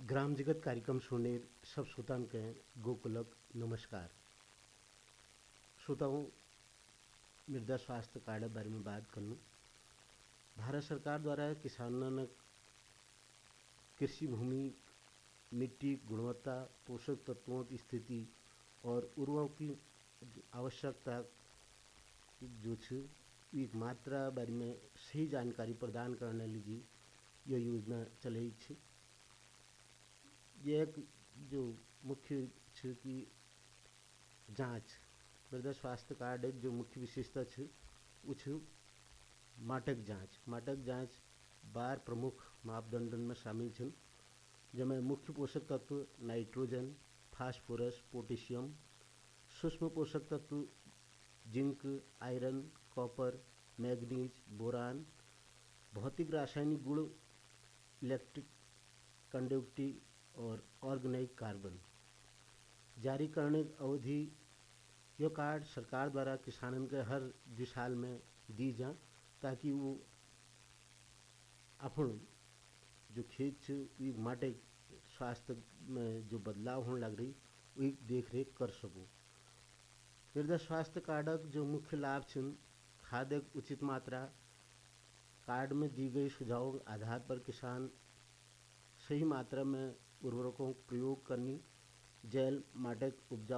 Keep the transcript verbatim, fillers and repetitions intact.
ग्राम जगत कार्यक्रम सुनने सब श्रोताओं के गोकुलक नमस्कार। श्रोताओं, मृदा स्वास्थ्य कार्ड बारे में बात करूँ। भारत सरकार द्वारा किसानों ने कृषि भूमि, मिट्टी गुणवत्ता, पोषक तत्वों की स्थिति और उर्वरकों की आवश्यकता जो छ एक मात्रा बारे में सही जानकारी प्रदान करने लगी यह योजना चलाई छ। यह एक जो मुख्य छ कि जांच मृदा स्वास्थ्य कार्ड एक जो मुख्य विशेषता छ वो छ माटक जांच। माटक जांच बार प्रमुख मापदंडन में शामिल छन, जिनमें मुख्य पोषक तत्व नाइट्रोजन, फास्फोरस, पोटेशियम, सूक्ष्म पोषक तत्व zinc, iron, copper, manganese, boron, भौतिक रासायनिक गुण, इलेक्ट्रिक कंडक्टिविटी और ऑर्गेनिक कार्बन। जारी करने की अवधि यह कार्ड सरकार द्वारा किसानों के हर दो साल में दी जा, ताकि वो अपन जो खेत छ माटे स्वास्थ्य में जो बदलाव होने लग रही वही देख रेख कर सको। मृदा स्वास्थ्य कार्ड जो मुख्य लाभ छन, खाद्य की उचित मात्रा। कार्ड में दी गई सुझावों के आधार पर किसान सही मात्रा में उर्वरकों का प्रयोग करनी, जैल माटे उपजाऊ